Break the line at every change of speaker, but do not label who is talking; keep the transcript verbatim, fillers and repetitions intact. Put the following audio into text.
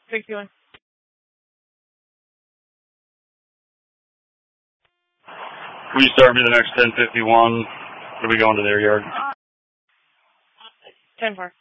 sixty-one.
Restart me the next ten fifty-one. Are we going to their yard?
ten four.